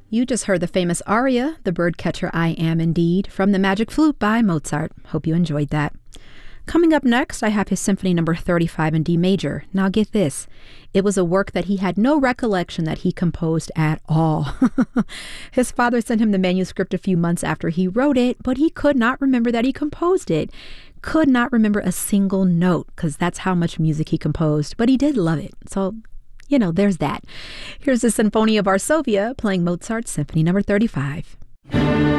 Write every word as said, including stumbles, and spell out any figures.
You just heard the famous aria, The Birdcatcher I Am Indeed, from The Magic Flute by Mozart. Hope you enjoyed that. Coming up next, I have his Symphony Number thirty-five in D major. Now get this. It was a work that he had no recollection that he composed at all. His father sent him the manuscript a few months after he wrote it, but he could not remember that he composed it. Could not remember a single note, because that's how much music he composed, but he did love it. So, you know, there's that. Here's the Sinfonia Varsovia playing Mozart's Symphony Number thirty-five.